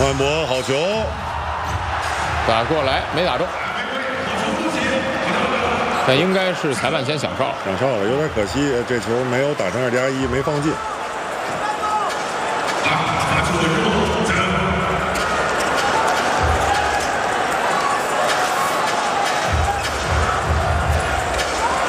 焕博好球， 打过来没打中，但应该是裁判先响哨， 了，有点可惜，这球没有打成2+1，没放进。